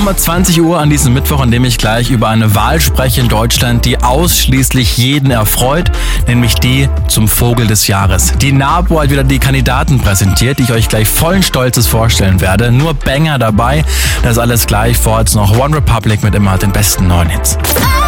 20 Uhr an diesem Mittwoch, an dem ich gleich über eine Wahl spreche in Deutschland, die ausschließlich jeden erfreut, nämlich die zum Vogel des Jahres. Die NABU hat wieder die Kandidaten präsentiert, die ich euch gleich vollen Stolzes vorstellen werde. Nur Banger dabei, das alles gleich, vor jetzt noch One Republic mit immer den besten neuen Hits.